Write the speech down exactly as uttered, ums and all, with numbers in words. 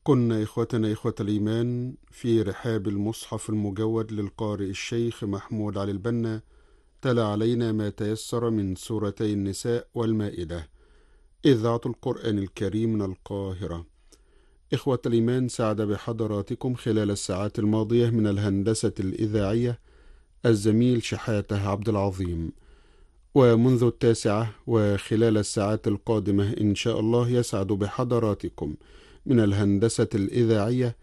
كنا إخوتنا إخوة الإيمان في رحاب المصحف المجود للقارئ الشيخ محمود علي البنا، تلا علينا ما تيسر من سورتي النساء والمائدة. إذاعة القرآن الكريم من القاهرة. إخوة الإيمان، سعد بحضراتكم خلال الساعات الماضية من الهندسة الإذاعية الزميل شحاته عبد العظيم، ومنذ التاسعة وخلال الساعات القادمة إن شاء الله يسعد بحضراتكم من الهندسة الإذاعية